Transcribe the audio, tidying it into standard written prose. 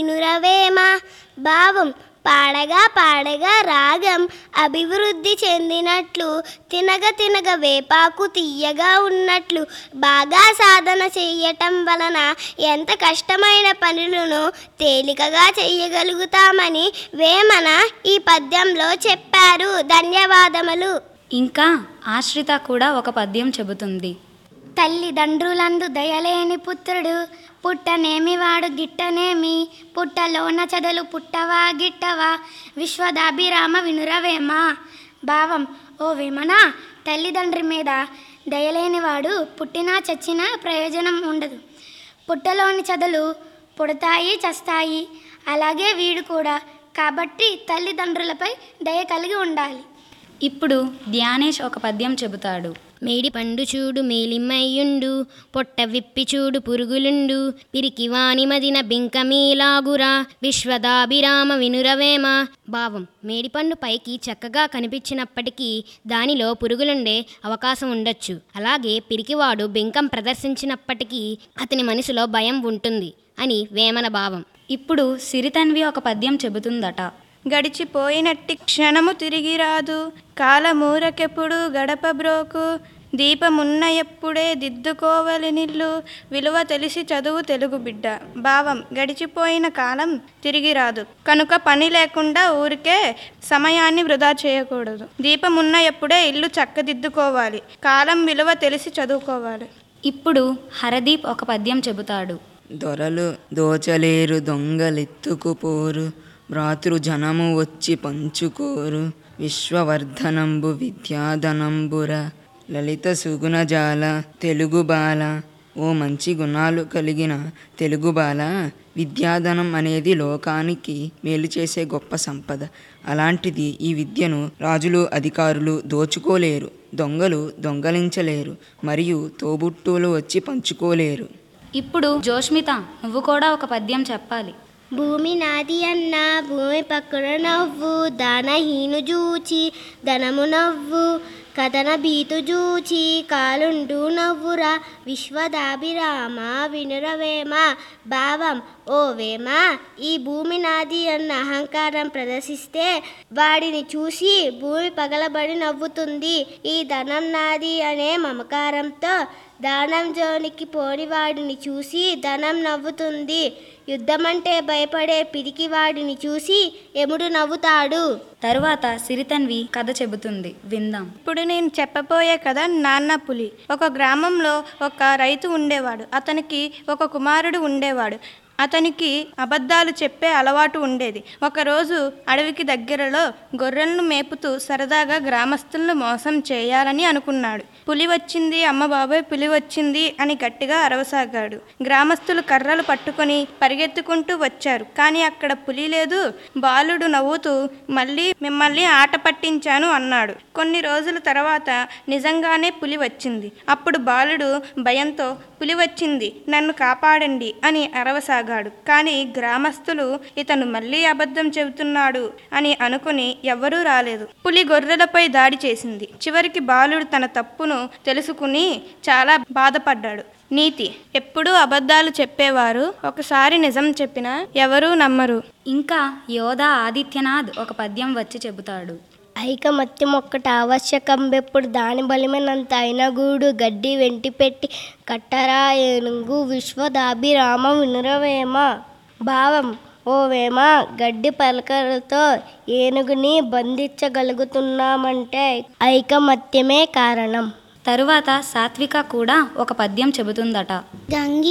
వినురవేమ. భావం పాడగా పాడగా రాగం అభివృద్ధి చెందినట్లు, తినగ తినగ వేపాకు తీయగా ఉన్నట్లు, బాగా సాధన చెయ్యటం వలన ఎంత కష్టమైన పనులను తేలికగా చెయ్యగలుగుతామని వేమన ఈ పద్యంలో చెప్పారు. ధన్యవాదములు. ఇంకా ఆశ్రిత కూడా ఒక పద్యం చెబుతుంది. తల్లిదండ్రులందు దయలేని పుత్రుడు పుట్టనేమి వాడు గిట్టనేమి, పుట్టలోన చదలు పుట్టవా గిట్టవా, విశ్వదాభిరామ వినురవేమ. భావం ఓ వేమన, తల్లిదండ్రి మీద దయలేనివాడు పుట్టినా చచ్చినా ప్రయోజనం ఉండదు. పుట్టలోని చదలు పుడతాయి చస్తాయి, అలాగే వీడు కూడా. కాబట్టి తల్లిదండ్రులపై దయ కలిగి ఉండాలి. ఇప్పుడు ధ్యానేష్ ఒక పద్యం చెబుతాడు. మేడి పండు చూడు మేలిమయ్యుండు, పొట్ట విప్పి చూడు పురుగులుండు, పిరికి వాని మదిన బింకమీలాగురా, విశ్వదాభిరామ వినురవేమ. భావం మేడిపండు పైకి చక్కగా కనిపించినప్పటికీ దానిలో పురుగులుండే అవకాశం ఉండొచ్చు. అలాగే పిరికివాడు బింకం ప్రదర్శించినప్పటికీ అతని మనసులో భయం ఉంటుంది అని వేమన భావం. ఇప్పుడు సిరితన్వి ఒక పద్యం చెబుతుందట. గడిచిపోయినట్టి క్షణము తిరిగి రాదు, కాలమూరకెప్పుడు గడప బ్రోకు, దీపమున్న ఎప్పుడే దిద్దుకోవలి నిల్లు, విలువ తెలిసి చదువు తెలుగు బిడ్డ. భావం గడిచిపోయిన కాలం తిరిగి రాదు కనుక పని లేకుండా ఊరికే సమయాన్ని వృధా చేయకూడదు. దీపమున్న ఎప్పుడే ఇల్లు చక్కదిద్దుకోవాలి, కాలం విలువ తెలిసి చదువుకోవాలి. ఇప్పుడు హరదీప్ ఒక పద్యం చెబుతాడు. దొరలు దోచలేరు దొంగలెత్తుకుపోరు, భ్రాతృజనము వచ్చి పంచుకోరు, విశ్వవర్ధనంబు విద్యాధనంబుర, లలిత సుగుణజాల తెలుగు బాల. ఓ మంచి గుణాలు కలిగిన తెలుగు బాల, విద్యాధనం అనేది లోకానికి మేలు చేసే గొప్ప సంపద. అలాంటిది ఈ విద్యను రాజులు అధికారులు దోచుకోలేరు, దొంగలు దొంగలించలేరు, మరియు తోబుట్టువులు వచ్చి పంచుకోలేరు. ఇప్పుడు జోష్మిత, నువ్వు కూడా ఒక పద్యం చెప్పాలి. భూమి నాది అన్న భూమి పక్కన నవ్వు, దానహీను జూచి ధనము నవ్వు, కథన భీతు జూచి కాలుంటూ నవ్వురా, విశ్వదాభిరామ వినురవేమ. భావం ఓ వేమ, ఈ భూమి నాది అన్న అహంకారం ప్రదర్శిస్తే వాడిని చూసి భూమి పగలబడి నవ్వుతుంది. ఈ ధనం నాది అనే మమకారంతో దానం జోనికి పోని వాడిని చూసి ధనం నవ్వుతుంది. యుద్ధమంటే భయపడే పిరికి వాడిని చూసి యముడు నవ్వుతాడు. తరువాత సిరితన్వి కథ చెబుతుంది, విందాం. ఇప్పుడు నేను చెప్పబోయే కథ నాన్న పులి. ఒక గ్రామంలో ఒక రైతు ఉండేవాడు. అతనికి ఒక కుమారుడు ఉండేవాడు. అతనికి అబద్ధాలు చెప్పే అలవాటు ఉండేది. ఒకరోజు అడవికి దగ్గరలో గొర్రెలను మేపుతూ సరదాగా గ్రామస్తులను మోసం చేయాలని అనుకున్నాడు. పులి వచ్చింది, అమ్మ బాబాయ్ పులి వచ్చింది అని గట్టిగా అరవసాగాడు. గ్రామస్తులు కర్రలు పట్టుకొని పరిగెత్తుకుంటూ వచ్చారు. కానీ అక్కడ పులి లేదు. బాలుడు నవ్వుతూ మిమ్మల్ని ఆట పట్టించాను అన్నాడు. కొన్ని రోజుల తర్వాత నిజంగానే పులి వచ్చింది. అప్పుడు బాలుడు భయంతో పులి వచ్చింది, నన్ను కాపాడండి అని అరవసాగాడు. కానీ గ్రామస్తులు ఇతను మళ్ళీ అబద్ధం చెబుతున్నాడు అని అనుకుని ఎవ్వరూ రాలేదు. పులి గొర్రెలపై దాడి చేసింది. చివరికి బాలుడు తన తప్పును తెలుసుకుని చాలా బాధపడ్డాడు. నీతి: ఎప్పుడూ అబద్ధాలు చెప్పేవారు ఒకసారి నిజం చెప్పినా ఎవరూ నమ్మరు. ఇంకా యోధా ఆదిత్యనాథ్ ఒక పద్యం వచ్చి చెబుతాడు. ఐకమత్యం ఒక్కటి ఆవశ్యకం బెప్పుడు, దాని బలిమైనంత అయిన గూడు గడ్డి వెంటి పెట్టి కట్టరా ఏనుగు, విశ్వదాభిరామ వినురవేమ. భావం ఓ వేమ, గడ్డి పలకలతో ఏనుగుని బంధించగలుగుతున్నామంటే ఐకమత్యమే కారణం. తరువాత సాత్విక కూడా ఒక పద్యం చెబుతుందట. గంగి